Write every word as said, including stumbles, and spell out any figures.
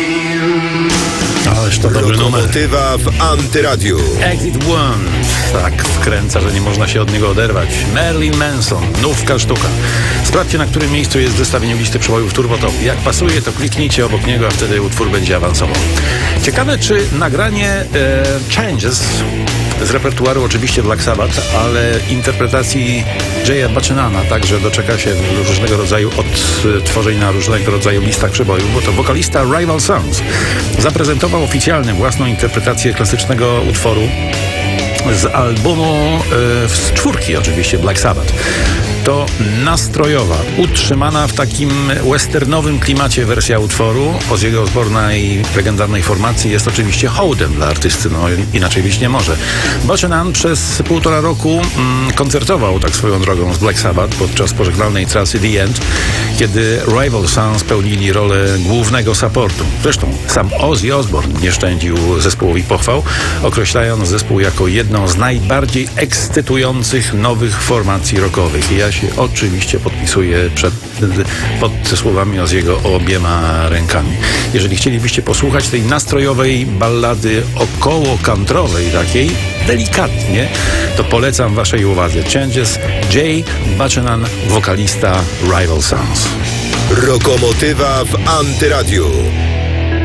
Ależ to dobry numer. Lokomotywa w Antyradiu. Exit One. Tak wkręca, że nie można się od niego oderwać. Marilyn Manson. Nówka sztuka. Sprawdźcie, na którym miejscu jest w zestawieniu listy przebojów Turbo Top. Jak pasuje, to kliknijcie obok niego, a wtedy utwór będzie awansował. Ciekawe, czy nagranie e, Changes z repertuaru oczywiście Black Sabbath, ale interpretacji Jaya Buchanana także doczeka się różnego rodzaju odtworzeń na różnego rodzaju listach przebojów, bo to wokalista Rival Sons zaprezentował oficjalnie własną interpretację klasycznego utworu z albumu e, z czwórki oczywiście Black Sabbath. To nastrojowa, utrzymana w takim westernowym klimacie wersja utworu Ozzy'ego Osbourne'a i legendarnej formacji jest oczywiście hołdem dla artysty, no inaczej być nie może. Buchanan przez półtora roku mm, koncertował tak swoją drogą z Black Sabbath podczas pożegnalnej trasy The End, kiedy Rival Sons pełnili rolę głównego supportu. Zresztą sam Ozzy Osbourne nie szczędził zespołowi pochwał, określając zespół jako jedną z najbardziej ekscytujących nowych formacji rockowych. I ja się oczywiście podpisuję przed, pod słowami Ozzy'ego obiema rękami. Jeżeli chcielibyście posłuchać tej nastrojowej ballady około countrywej takiej, delikatnie, to polecam waszej uwadze Changes, Jay Buchanan, wokalista Rival Sons. Lokomotywa w Antyradiu.